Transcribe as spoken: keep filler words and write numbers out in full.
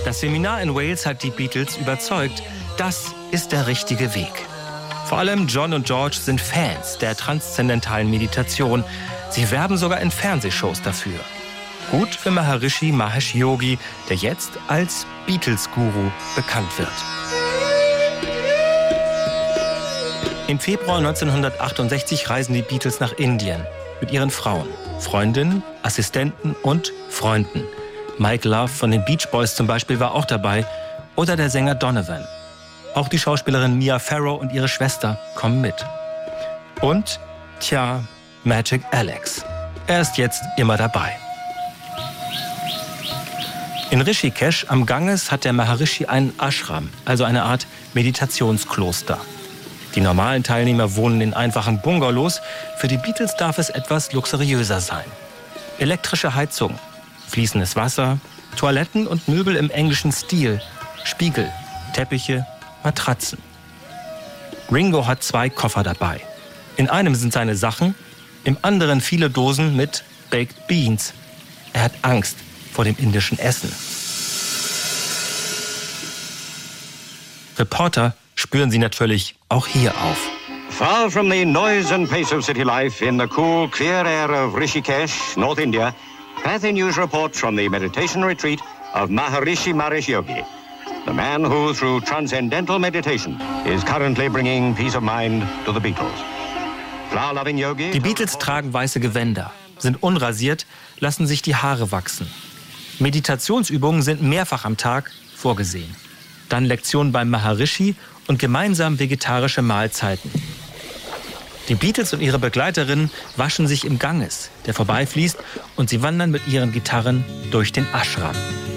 Das Seminar in Wales hat die Beatles überzeugt, das ist der richtige Weg. Vor allem John und George sind Fans der transzendentalen Meditation. Sie werben sogar in Fernsehshows dafür. Gut für Maharishi Mahesh Yogi, der jetzt als Beatles-Guru bekannt wird. Im Februar neunzehnhundertachtundsechzig reisen die Beatles nach Indien mit ihren Frauen, Freundinnen, Assistenten und Freunden. Mike Love von den Beach Boys zum Beispiel war auch dabei oder der Sänger Donovan. Auch die Schauspielerin Mia Farrow und ihre Schwester kommen mit. Und, tja, Magic Alex. Er ist jetzt immer dabei. In Rishikesh am Ganges hat der Maharishi einen Ashram, also eine Art Meditationskloster. Die normalen Teilnehmer wohnen in einfachen Bungalows. Für die Beatles darf es etwas luxuriöser sein. Elektrische Heizung, fließendes Wasser, Toiletten und Möbel im englischen Stil, Spiegel, Teppiche, Matratzen. Ringo hat zwei Koffer dabei. In einem sind seine Sachen, im anderen viele Dosen mit Baked Beans. Er hat Angst vor dem indischen Essen. Reporter spüren sie natürlich auch hier auf. Far from the noise and pace of city life, in the cool, clear air of Rishikesh, North India, Pathé News reports from the meditation retreat of Maharishi Mahesh Yogi, the man who, through transcendental meditation, is currently bringing peace of mind to the Beatles. Flower-loving Yogi. Die Beatles tragen weiße Gewänder, sind unrasiert, lassen sich die Haare wachsen. Meditationsübungen sind mehrfach am Tag vorgesehen. Dann Lektionen beim Maharishi und gemeinsam vegetarische Mahlzeiten. Die Beatles und ihre Begleiterinnen waschen sich im Ganges, der vorbeifließt, und sie wandern mit ihren Gitarren durch den Ashram.